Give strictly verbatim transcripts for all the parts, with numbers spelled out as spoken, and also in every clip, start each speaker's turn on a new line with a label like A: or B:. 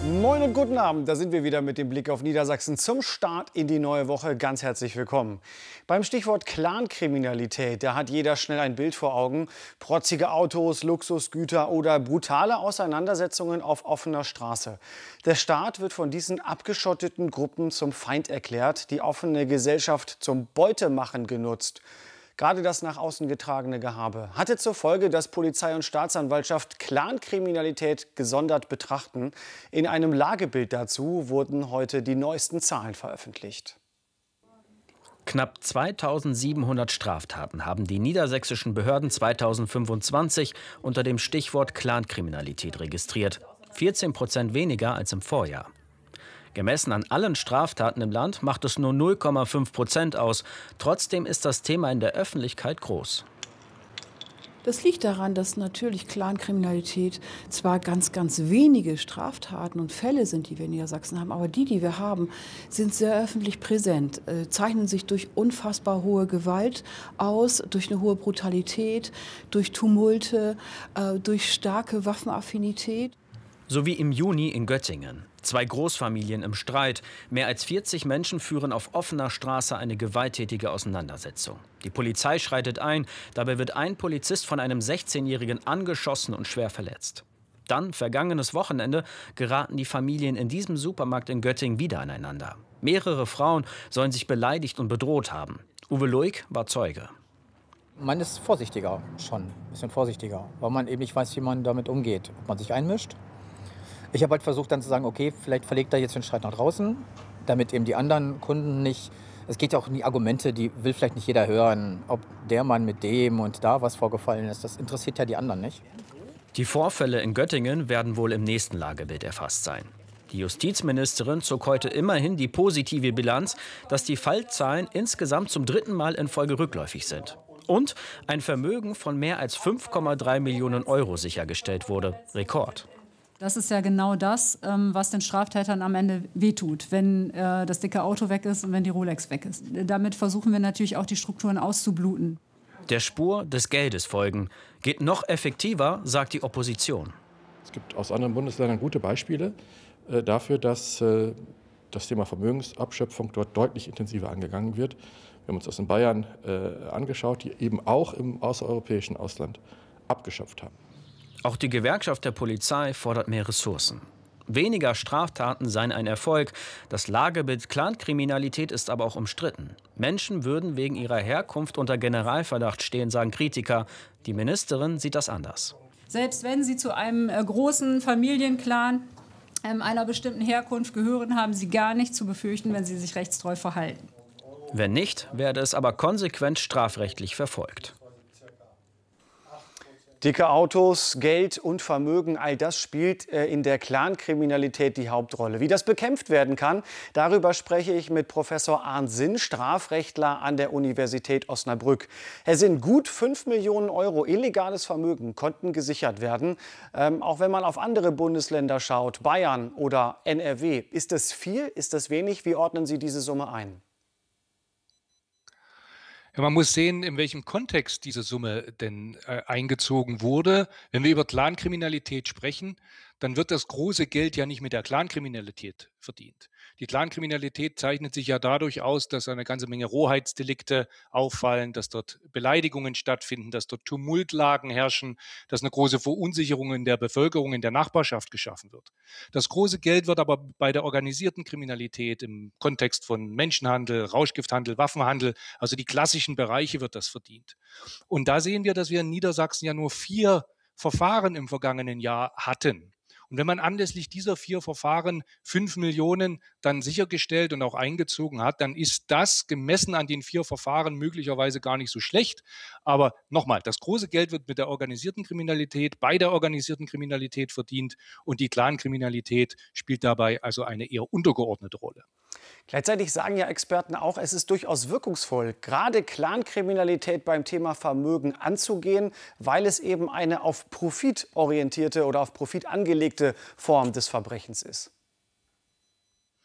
A: Moin und guten Abend, da sind wir wieder mit dem Blick auf Niedersachsen zum Start in die neue Woche. Ganz herzlich willkommen. Beim Stichwort Clankriminalität, da hat jeder schnell ein Bild vor Augen. Protzige Autos, Luxusgüter oder brutale Auseinandersetzungen auf offener Straße. Der Staat wird von diesen abgeschotteten Gruppen zum Feind erklärt, die offene Gesellschaft zum Beutemachen genutzt. Gerade das nach außen getragene Gehabe hatte zur Folge, dass Polizei und Staatsanwaltschaft Clankriminalität gesondert betrachten. In einem Lagebild dazu wurden heute die neuesten Zahlen veröffentlicht.
B: Knapp zweitausendsiebenhundert Straftaten haben die niedersächsischen Behörden zweitausendfünfundzwanzig unter dem Stichwort Clankriminalität registriert. vierzehn Prozent weniger als im Vorjahr. Gemessen an allen Straftaten im Land macht es nur null Komma fünf Prozent aus. Trotzdem ist das Thema in der Öffentlichkeit groß.
C: Das liegt daran, dass natürlich Clankriminalität zwar ganz, ganz wenige Straftaten und Fälle sind, die wir in Niedersachsen haben, aber die, die wir haben, sind sehr öffentlich präsent, äh, zeichnen sich durch unfassbar hohe Gewalt aus, durch eine hohe Brutalität, durch Tumulte, äh, durch starke Waffenaffinität.
B: So wie im Juni in Göttingen. Zwei Großfamilien im Streit. Mehr als vierzig Menschen führen auf offener Straße eine gewalttätige Auseinandersetzung. Die Polizei schreitet ein. Dabei wird ein Polizist von einem sechzehnjährigen angeschossen und schwer verletzt. Dann, vergangenes Wochenende, geraten die Familien in diesem Supermarkt in Göttingen wieder aneinander. Mehrere Frauen sollen sich beleidigt und bedroht haben. Uwe Luig war Zeuge.
D: Man ist vorsichtiger, schon ein bisschen vorsichtiger, weil man eben nicht weiß, wie man damit umgeht, ob man sich einmischt. Ich habe halt versucht dann zu sagen, okay, vielleicht verlegt er jetzt den Streit nach draußen, damit eben die anderen Kunden nicht, es geht ja auch um die Argumente, die will vielleicht nicht jeder hören, ob der Mann mit dem und da was vorgefallen ist, das interessiert ja die anderen nicht.
B: Die Vorfälle in Göttingen werden wohl im nächsten Lagebild erfasst sein. Die Justizministerin zog heute immerhin die positive Bilanz, dass die Fallzahlen insgesamt zum dritten Mal in Folge rückläufig sind. Und ein Vermögen von mehr als fünf Komma drei Millionen Euro sichergestellt wurde. Rekord.
E: Das ist ja genau das, was den Straftätern am Ende wehtut, wenn äh, das dicke Auto weg ist und wenn die Rolex weg ist. Damit versuchen wir natürlich auch, die Strukturen auszubluten.
B: Der Spur des Geldes folgen. Geht noch effektiver, sagt die Opposition.
F: Es gibt aus anderen Bundesländern gute Beispiele äh, dafür, dass äh, das Thema Vermögensabschöpfung dort deutlich intensiver angegangen wird. Wir haben uns das in Bayern äh, angeschaut, die eben auch im außereuropäischen Ausland abgeschöpft haben.
B: Auch die Gewerkschaft der Polizei fordert mehr Ressourcen. Weniger Straftaten seien ein Erfolg. Das Lagebild Clankriminalität ist aber auch umstritten. Menschen würden wegen ihrer Herkunft unter Generalverdacht stehen, sagen Kritiker. Die Ministerin sieht das anders.
E: Selbst wenn sie zu einem äh, großen Familienclan äh, einer bestimmten Herkunft gehören, haben sie gar nichts zu befürchten, wenn sie sich rechtstreu verhalten.
B: Wenn nicht, werde es aber konsequent strafrechtlich verfolgt.
A: Dicke Autos, Geld und Vermögen, all das spielt äh, in der Clankriminalität die Hauptrolle. Wie das bekämpft werden kann, darüber spreche ich mit Professor Arndt Sinn, Strafrechtler an der Universität Osnabrück. Herr Sinn, gut fünf Millionen Euro illegales Vermögen konnten gesichert werden. Ähm, auch wenn man auf andere Bundesländer schaut, Bayern oder N R W. Ist das viel? Ist das wenig? Wie ordnen Sie diese Summe ein?
G: Ja, man muss sehen, in welchem Kontext diese Summe denn äh, eingezogen wurde. Wenn wir über Clankriminalität sprechen, dann wird das große Geld ja nicht mit der Clankriminalität verdient. Die Clankriminalität zeichnet sich ja dadurch aus, dass eine ganze Menge Rohheitsdelikte auffallen, dass dort Beleidigungen stattfinden, dass dort Tumultlagen herrschen, dass eine große Verunsicherung in der Bevölkerung, in der Nachbarschaft geschaffen wird. Das große Geld wird aber bei der organisierten Kriminalität im Kontext von Menschenhandel, Rauschgifthandel, Waffenhandel, also die klassischen Bereiche wird das verdient. Und da sehen wir, dass wir in Niedersachsen ja nur vier Verfahren im vergangenen Jahr hatten. Und wenn man anlässlich dieser vier Verfahren fünf Millionen dann sichergestellt und auch eingezogen hat, dann ist das gemessen an den vier Verfahren möglicherweise gar nicht so schlecht. Aber nochmal, das große Geld wird mit der organisierten Kriminalität, bei der organisierten Kriminalität verdient und die Clankriminalität spielt dabei also eine eher untergeordnete Rolle.
A: Gleichzeitig sagen ja Experten auch, es ist durchaus wirkungsvoll, gerade Clankriminalität beim Thema Vermögen anzugehen, weil es eben eine auf Profit orientierte oder auf Profit angelegte Form des Verbrechens ist.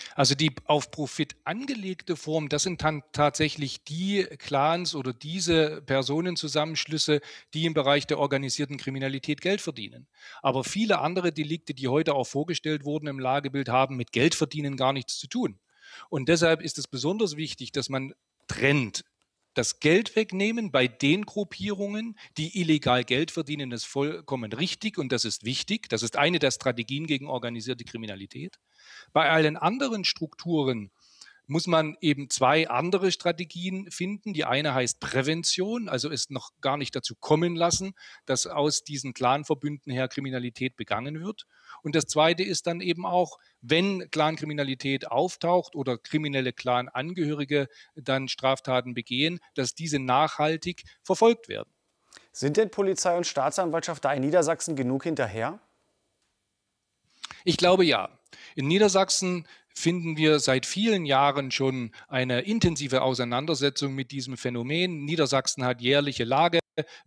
G: Also die auf Profit angelegte Form, das sind dann tatsächlich die Clans oder diese Personenzusammenschlüsse, die im Bereich der organisierten Kriminalität Geld verdienen. Aber viele andere Delikte, die heute auch vorgestellt wurden im Lagebild, haben mit Geldverdienen gar nichts zu tun. Und deshalb ist es besonders wichtig, dass man trennt. Das Geld wegnehmen bei den Gruppierungen, die illegal Geld verdienen, ist vollkommen richtig und das ist wichtig. Das ist eine der Strategien gegen organisierte Kriminalität. Bei allen anderen Strukturen muss man eben zwei andere Strategien finden. Die eine heißt Prävention, also es noch gar nicht dazu kommen lassen, dass aus diesen Clanverbünden her Kriminalität begangen wird. Und das zweite ist dann eben auch, wenn Clankriminalität auftaucht oder kriminelle Clanangehörige dann Straftaten begehen, dass diese nachhaltig verfolgt werden.
A: Sind denn Polizei und Staatsanwaltschaft da in Niedersachsen genug hinterher?
G: Ich glaube ja. In Niedersachsen finden wir seit vielen Jahren schon eine intensive Auseinandersetzung mit diesem Phänomen. Niedersachsen hat jährliche